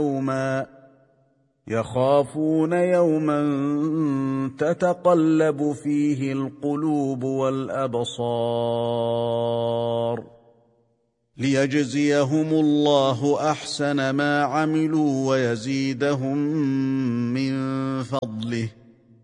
يوما يخافون يوما تتقلب فيه القلوب والأبصار ليجزيهم الله أحسن ما عملوا ويزيدهم من فضله